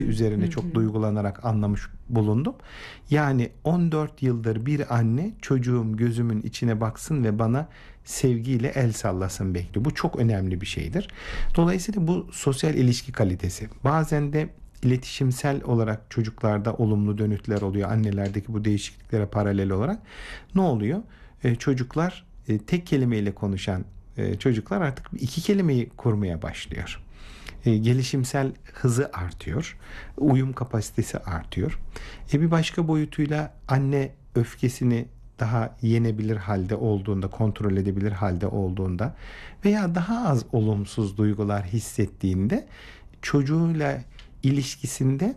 üzerine çok duygulanarak anlamış bulundum. Yani 14 yıldır bir anne çocuğum gözümün içine baksın ve bana sevgiyle el sallasın bekliyor. Bu çok önemli bir şeydir. Dolayısıyla bu sosyal ilişki kalitesi. Bazen de iletişimsel olarak çocuklarda olumlu dönütler oluyor. Annelerdeki bu değişikliklere paralel olarak ne oluyor? Çocuklar tek kelimeyle konuşan çocuklar artık iki kelimeyi kurmaya başlıyor. Gelişimsel hızı artıyor. Uyum kapasitesi artıyor. Bir başka boyutuyla anne öfkesini daha yenebilir halde olduğunda, kontrol edebilir halde olduğunda veya daha az olumsuz duygular hissettiğinde çocuğuyla ilişkisinde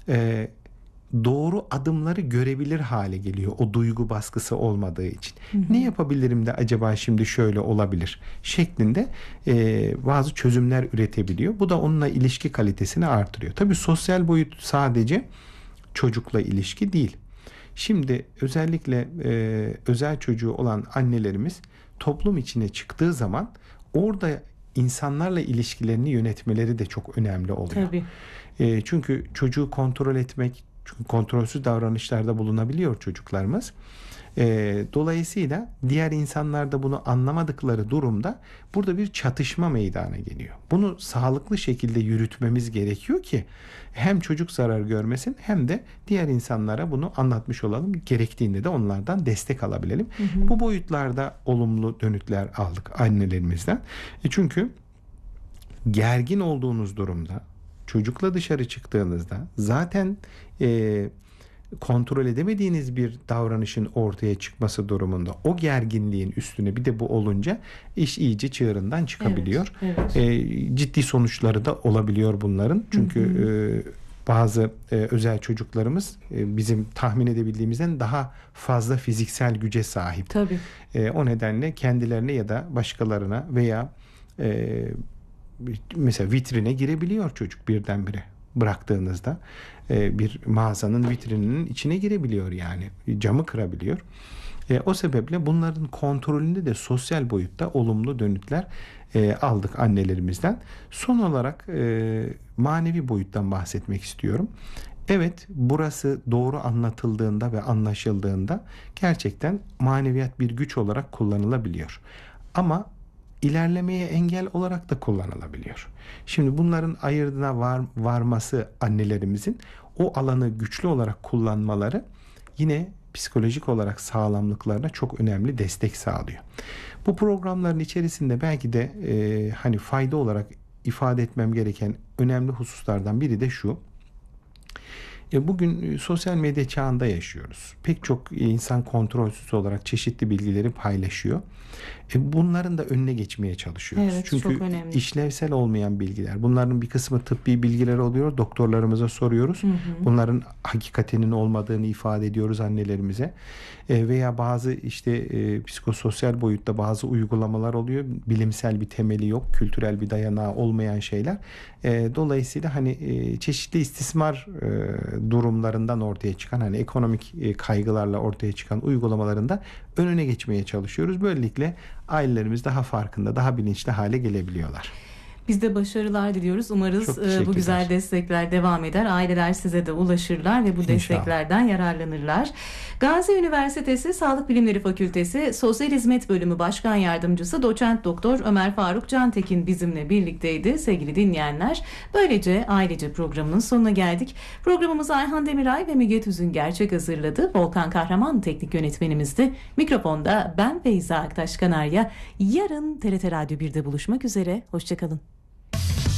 doğru adımları görebilir hale geliyor o duygu baskısı olmadığı için. Ne yapabilirim de acaba şimdi şöyle olabilir şeklinde bazı çözümler üretebiliyor. Bu da onunla ilişki kalitesini artırıyor. Tabii sosyal boyut sadece çocukla ilişki değil. Şimdi özellikle özel çocuğu olan annelerimiz toplum içine çıktığı zaman orada insanlarla ilişkilerini yönetmeleri de çok önemli oluyor. Tabii. Çünkü çocuğu kontrol etmek, çünkü kontrolsüz davranışlarda bulunabiliyor çocuklarımız. Dolayısıyla diğer insanlar da bunu anlamadıkları durumda burada bir çatışma meydana geliyor. Bunu sağlıklı şekilde yürütmemiz gerekiyor ki hem çocuk zarar görmesin hem de diğer insanlara bunu anlatmış olalım. Gerektiğinde de onlardan destek alabilelim. Bu boyutlarda olumlu dönütler aldık annelerimizden. Çünkü gergin olduğunuz durumda, çocukla dışarı çıktığınızda zaten kontrol edemediğiniz bir davranışın ortaya çıkması durumunda o gerginliğin üstüne bir de bu olunca iş iyice çığırından çıkabiliyor. Evet. Ciddi sonuçları da olabiliyor bunların. Çünkü bazı özel çocuklarımız bizim tahmin edebildiğimizden daha fazla fiziksel güce sahip. Tabii. O nedenle kendilerine ya da başkalarına veya mesela vitrine girebiliyor çocuk birdenbire bıraktığınızda bir mağazanın vitrininin içine girebiliyor, yani camı kırabiliyor. O sebeple bunların kontrolünde de sosyal boyutta olumlu dönütler aldık annelerimizden. Son olarak manevi boyuttan bahsetmek istiyorum. Evet, burası doğru anlatıldığında ve anlaşıldığında gerçekten maneviyat bir güç olarak kullanılabiliyor. Ama ilerlemeye engel olarak da kullanılabiliyor. Şimdi bunların ayırdına varması annelerimizin o alanı güçlü olarak kullanmaları yine psikolojik olarak sağlamlıklarına çok önemli destek sağlıyor. Bu programların içerisinde belki de hani fayda olarak ifade etmem gereken önemli hususlardan biri de şu. Bugün sosyal medya çağında yaşıyoruz. Pek çok insan kontrolsüz olarak çeşitli bilgileri paylaşıyor. Bunların da önüne geçmeye çalışıyoruz. Evet, çünkü çok önemli. işlevsel olmayan bilgiler. Bunların bir kısmı tıbbi bilgiler oluyor. Doktorlarımıza soruyoruz. Bunların hakikatinin olmadığını ifade ediyoruz annelerimize. Veya bazı işte psikososyal boyutta bazı uygulamalar oluyor. Bilimsel bir temeli yok. Kültürel bir dayanağı olmayan şeyler. Dolayısıyla hani çeşitli istismar durumlarından ortaya çıkan, hani ekonomik kaygılarla ortaya çıkan uygulamalarında önüne geçmeye çalışıyoruz. Böylelikle ailelerimiz daha farkında, daha bilinçli hale gelebiliyorlar. Biz de başarılar diliyoruz. Umarız bu güzel destekler devam eder. Aileler size de ulaşırlar ve bu desteklerden yararlanırlar. Gazi Üniversitesi Sağlık Bilimleri Fakültesi Sosyal Hizmet Bölümü Başkan Yardımcısı Doçent Doktor Ömer Faruk Cantekin bizimle birlikteydi sevgili dinleyenler. Böylece Ailece programının sonuna geldik. Programımızı Ayhan Demiray ve Müge Tüzün Gerçek hazırladı. Volkan Kahraman teknik yönetmenimizdi. Mikrofonda ben Feyza Aktaş Kanarya. Yarın TRT Radyo 1'de buluşmak üzere. Hoşçakalın.